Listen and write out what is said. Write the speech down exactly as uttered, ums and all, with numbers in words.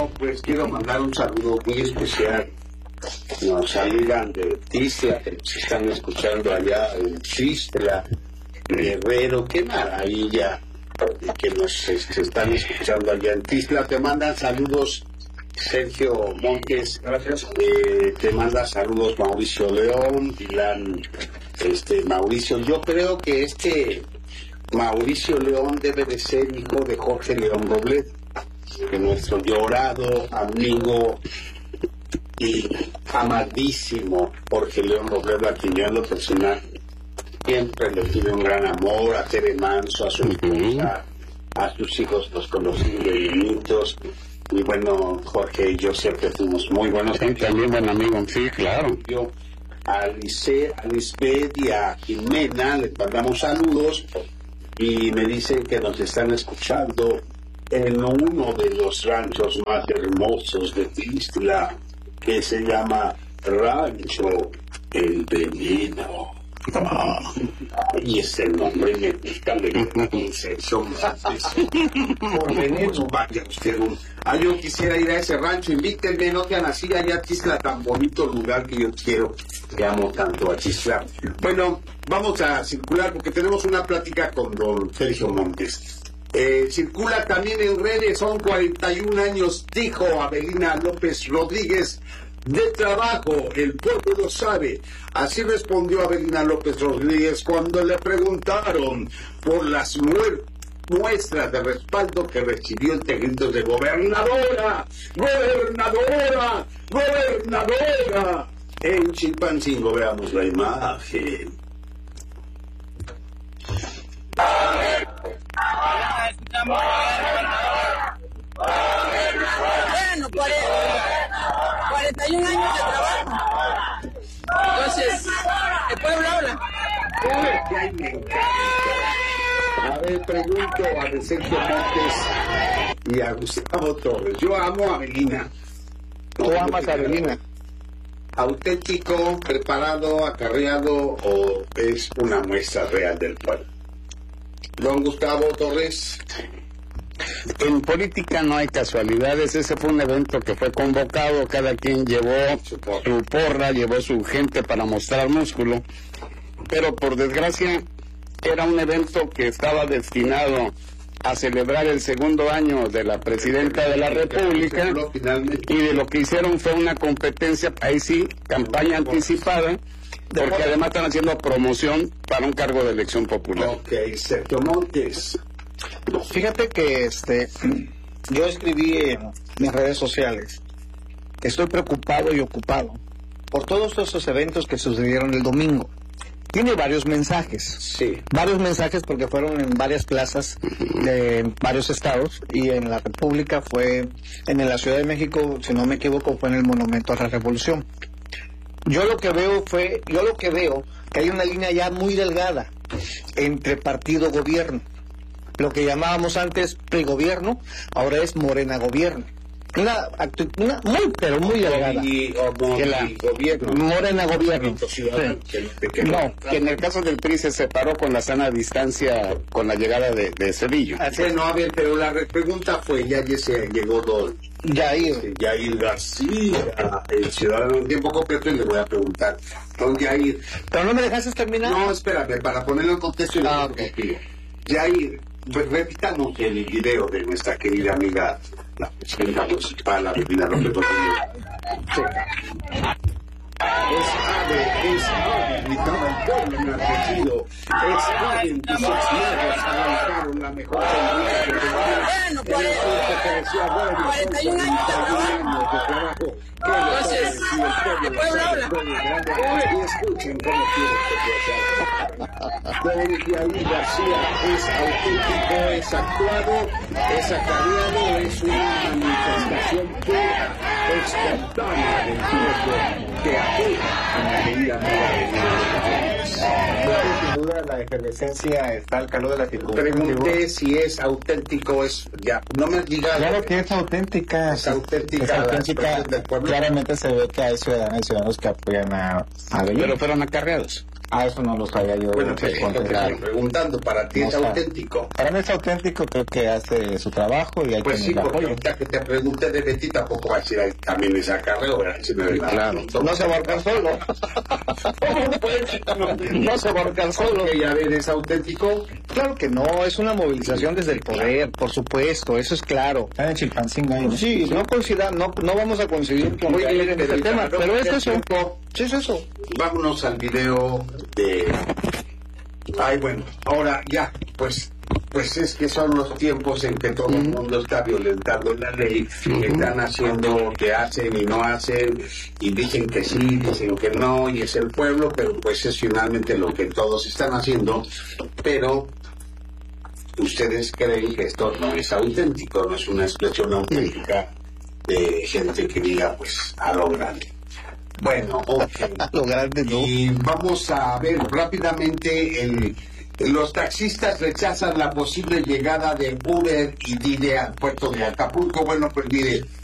Bueno, pues quiero mandar un saludo muy especial. Nos saludan de Tistla, que nos están escuchando allá en Tistla, Guerrero, qué maravilla que nos este, están escuchando allá en Tistla. Te mandan saludos Sergio Montes, gracias. Eh, te manda saludos Mauricio León, Dylan, este Mauricio. Yo creo que este Mauricio León debe de ser hijo de Jorge León Robledo, que nuestro llorado amigo y amadísimo Jorge León Robledo, a quien yo en lo personal siempre le tiene un gran amor, a Tere Manso, a su esposa, a sus hijos, los conocí de niñitos. Y bueno, Jorge y yo siempre fuimos muy buenos. Sí, también buen amigo, sí, claro. Yo, a Lice, a Lisbeth y a Jimena les mandamos saludos y me dicen que nos están escuchando en uno de los ranchos más hermosos de Tistla, que se llama Rancho El Veneno. Ah, y ese nombre me gusta, le son por veneno, vaya usted. Ah, yo quisiera ir a ese rancho, invítenme, no sean así, allá a Tistla, tan bonito lugar que yo quiero, que amo tanto a Tistla. Bueno, vamos a circular porque tenemos una plática con don Sergio Montes. Eh, circula también en redes, son cuarenta y un años, dijo Avelina López Rodríguez, de trabajo, el pueblo lo sabe. Así respondió Avelina López Rodríguez cuando le preguntaron por las muer muestras de respaldo que recibió el grito de gobernadora, gobernadora, gobernadora. En Chilpancingo veamos la imagen. Bueno, cuarenta y un años de trabajo. Entonces, el pueblo habla. A ver, pregunto a Sergio Montes y a Gustavo Torres. Yo amo a Avelina. ¿Tú amas a Avelina? ¿Auténtico, preparado, acarreado o es una muestra real del pueblo? Don Gustavo Torres. En política no hay casualidades, ese fue un evento que fue convocado, cada quien llevó su porra, llevó su gente para mostrar músculo, pero por desgracia era un evento que estaba destinado a celebrar el segundo año de la presidenta de la República, y de lo que hicieron fue una competencia, ahí sí, campaña anticipada, porque además están haciendo promoción para un cargo de elección popular. Ok, Sergio Montes. Fíjate que este, yo escribí en mis redes sociales que estoy preocupado y ocupado por todos esos eventos que sucedieron el domingo. Tiene varios mensajes, sí. varios mensajes porque fueron en varias plazas de varios estados, y en la República fue, en la Ciudad de México, si no me equivoco, fue en el Monumento a la Revolución. Yo lo que veo fue, yo lo que veo que hay una línea ya muy delgada entre partido-gobierno. Lo que llamábamos antes pre-gobierno, ahora es Morena-gobierno. Una, una muy, pero muy delgada. Y, o que la, gobierno. Morena-gobierno. Sí. Que, que no, que en el caso del P R I se separó con la sana distancia con la llegada de, de Cedillo. Así es, no, a ver, pero la pregunta fue, ya se llegó don Yair. Yair García, el ciudadano en tiempo completo, y le voy a preguntar, don Yair. ¿Pero no me dejaste terminar? No, espérame, para ponerlo en contexto y ah, lo okay. Yair, pues repitamos el video de nuestra querida amiga, la presidenta municipal, Avelina López Rodríguez. Es ave, es ave, gritaba el pueblo enardecido. Es ave, entusiasmados arrancaron la mejor sonrisa que Bueno, cuarenta y un años de trabajo. Entonces, el pueblo habla. Y escuchen cómo quiere que Don Yair García es auténtico, es actuado, es acarreado, es una manifestación pura, espontánea del pueblo que apoya en la medida nueva. Sin duda la efervescencia está al calor de la circunstancia. Pregunté si es auténtico, es ya, no me digas. Claro que es auténtica. Es auténtica. Es auténtica. Claramente se ve que hay ciudadanos, ciudadanos que apoyan a, a Avelina. Pero fueron acarreados. Ah, eso no lo sabía yo. Bueno, pues es lo que claro. estoy preguntando, ¿para ti No es sabe. auténtico? Para mí es auténtico, creo que hace su trabajo y hay Pues que sí, darle porque apoyo. ahorita que te pregunté de Betty tampoco va a decir, "Ay, también es acarreo, ¿verdad?" Si me ve la- Claro. No se va a ahorcar solo. No se va a ahorcar solo. Ok, a ver, ¿es auténtico? Claro que no, es una movilización desde el poder, por supuesto, eso es claro. Está en Chilpancingo ahí, ¿no? Sí, no coincida, no, no vamos a coincidir con Oye, en este pero tema, ya, pero es ya eso. tiempo. Sí, es eso. Vámonos al video de... Ay, bueno, ahora ya, pues pues es que son los tiempos en que todo el mundo está violentando la ley, que están haciendo, que hacen y no hacen, y dicen que sí, dicen que no, y es el pueblo, pero pues es finalmente lo que todos están haciendo, pero ustedes creen que esto no es auténtico, no es una expresión auténtica de gente que diga, pues, a lo grande. Bueno, ok. Lo grande no. Y vamos a ver rápidamente, el, los taxistas rechazan la posible llegada de Uber y Didi al puerto de Acapulco. Bueno, pues mire,